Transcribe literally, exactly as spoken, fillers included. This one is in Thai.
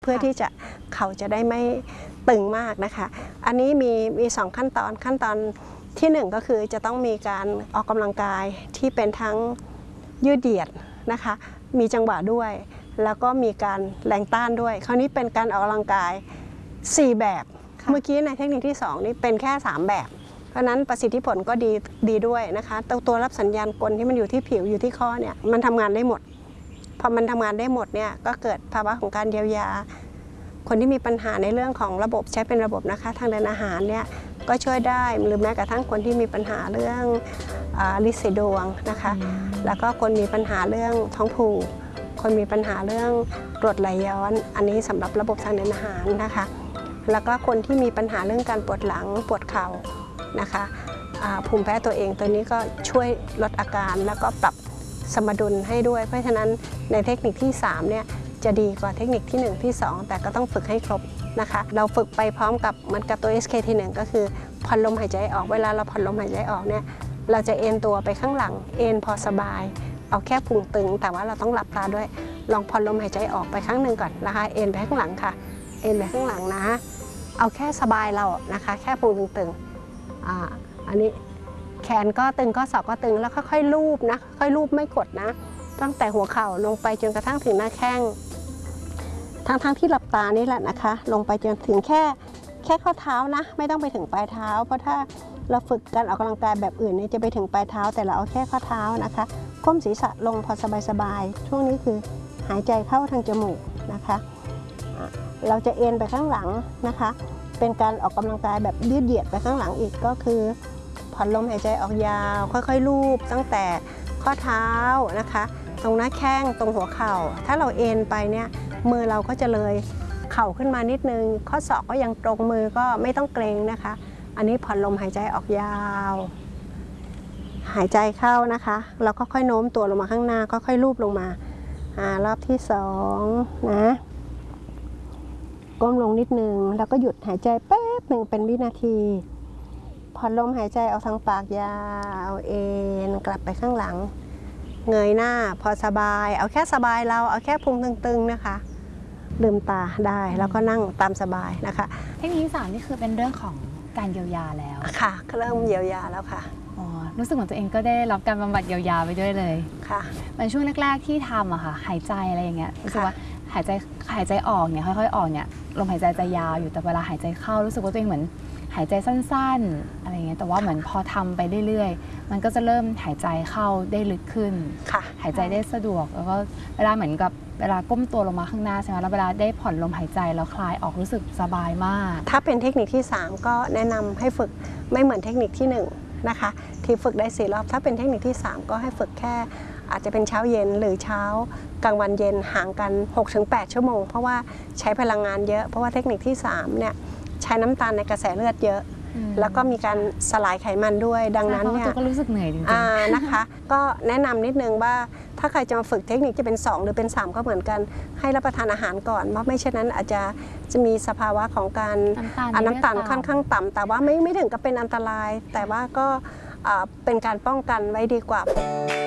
เพื่อที่จะเขาจะได้ไม่ตึงมากนะคะอันนี้มีมีสองขั้นตอนขั้นตอนที่หนึ่งก็คือจะต้องมีการออกกำลังกายที่เป็นทั้งยืดเหยียดนะคะมีจังหวะด้วยแล้วก็มีการแรงต้านด้วยคราวนี้เป็นการออกกำลังกายสี่แบบเมื่อกี้ในเทคนิคที่สองนี่เป็นแค่สามแบบเพราะนั้นประสิทธิผลก็ดีดีด้วยนะคะตัวตัวรับสัญญาณกลที่มันอยู่ที่ผิวอยู่ที่ข้อเนี่ยมันทำงานได้หมดพอมันทำงานได้หมดเนี่ยก็เกิดภาวะของการเยียวยาคนที่มีปัญหาในเรื่องของระบบใช้เป็นระบบนะคะทางเดินอาหารเนี่ยก็ช่วยได้หรือแม้กระทั่งคนที่มีปัญหาเรื่องลินสีดวงนะคะแล้วก็คนมีปัญหาเรื่องท้องผูกคนมีปัญหาเรื่องกรดไหลย้อนอันนี้สำหรับระบบทางเดินอาหารนะคะแล้วก็คนที่มีปัญหาเรื่องการปวดหลังปวดเข่านะคะภูมิแพ้ตัวเองตัวนี้ก็ช่วยลดอาการแล้วก็ปรับสมดุลให้ด้วยเพราะฉะนั้นในเทคนิคที่สามเนี่ยจะดีกว่าเทคนิคที่หนึ่งที่สองแต่ก็ต้องฝึกให้ครบนะคะเราฝึกไปพร้อมกับเหมือนกับตัว เอส เค ที หนึ่งก็คือผ่อนลมหายใจออกเวลาเราผ่อนลมหายใจออกเนี่ยเราจะเอนตัวไปข้างหลังเอนพอสบายเอาแค่พุงตึงแต่ว่าเราต้องหลับตาด้วยลองผ่อนลมหายใจออกไปครั้งหนึ่งก่อนนะคะเอนไปข้างหลังค่ะเอนไปข้างหลังนะเอาแค่สบายเรานะคะแค่พุงตึงๆอ่าอันนี้แขนก็ตึงก็ศอกก็ตึงแล้วค่อยๆลูบนะค่อยๆลูบไม่กดนะตั้งแต่หัวเข่าลงไปจนกระทั่งถึงหน้าแข้งทั้งๆที่หลับตานี่แหละนะคะลงไปจนถึงแค่แค่ข้อเท้านะไม่ต้องไปถึงปลายเท้าเพราะถ้าเราฝึกการออกกำลังกายแบบอื่นนี่จะไปถึงปลายเท้าแต่เราเอาแค่ข้อเท้านะคะก้มศีรษะลงพอสบายๆช่วงนี้คือหายใจเข้าทางจมูกนะคะเราจะเอ็นไปข้างหลังนะคะเป็นการออกกำลังกายแบบยืดเหยียดไปข้างหลังอีกก็คือผ่อนลมหายใจออกยาวค่อยๆลูบตั้งแต่ข้อเท้านะคะตรงหน้าแข้งตรงหัวเข่าถ้าเราเอ็นไปเนี่ยมือเราก็จะเลยเข่าขึ้นมานิดนึงข้อศอกก็ยังตรงมือก็ไม่ต้องเกรงนะคะอันนี้ผ่อนลมหายใจออกยาวหายใจเข้านะคะแล้วก็ค่อยโน้มตัวลงมาข้างหน้าก็ค่อยลูบลงมาอ่ารอบที่สองนะก้มลงนิดนึงแล้วก็หยุดหายใจแป๊บหนึ่งเป็นวินาทีผ่อนลมหายใจเอาทางปากยาวเอ็นกลับไปข้างหลังเงยหน้าพอสบายเอาแค่สบายเราเอาแค่พุงตึงๆนะคะลืมตาได้แล้วก็นั่งตามสบายนะคะเทคนิคที่สามนี่คือเป็นเรื่องของการเยียวยาแล้วค่ะเริ่มเยียวยาแล้วค่ะอ๋อรู้สึกเหมือนตัวเองก็ได้รับการบำบัดเยียวยาไปด้วยเลยค่ะมันช่วงแรกๆที่ทำอะค่ะหายใจอะไรอย่างเงี้ยรู้สึกว่าหายใจหายใจออกเนี่ยค่อยๆออกเนี่ยลมหายใจจะยาวอยู่แต่เวลาหายใจเข้ารู้สึกว่าตัวเองเหมือนหายใจสั้นๆอะไรเงี้ยแต่ว่าเหมือนพอทำไปเรื่อยๆมันก็จะเริ่มหายใจเข้าได้ลึกขึ้นหายใจได้สะดวกแล้วก็เวลาเหมือนกับเวลาก้มตัวลงมาข้างหน้าใช่ไหมแล้วเวลาได้ผ่อนลมหายใจแล้วคลายออกรู้สึกสบายมากถ้าเป็นเทคนิคที่สามก็แนะนำให้ฝึกไม่เหมือนเทคนิคที่หนึ่งนะคะที่ฝึกได้สี่รอบถ้าเป็นเทคนิคที่สามก็ให้ฝึกแค่อาจจะเป็นเช้าเย็นหรือเช้ากลางวันเย็นห่างกัน หกถึงแปด ชั่วโมงเพราะว่าใช้พลังงานเยอะเพราะว่าเทคนิคที่สามเนี่ยใช้น้ำตาลในกระแสเลือดเยอะแล้วก็มีการสลายไขมันด้วยดังนั้นเนี่ยก็รู้สึกเหนื่อยจริงๆนะคะก็แนะนำนิดนึงว่าถ้าใครจะมาฝึกเทคนิคจะเป็นสองหรือเป็นสามก็เหมือนกันให้รับประทานอาหารก่อนเพราะไม่เช่นนั้นอาจจะจะมีสภาวะของการน้ำตาลค่อนข้างต่ำแต่ว่าไม่ไม่ถึงกับเป็นอันตรายแต่ว่าก็เป็นการป้องกันไว้ดีกว่า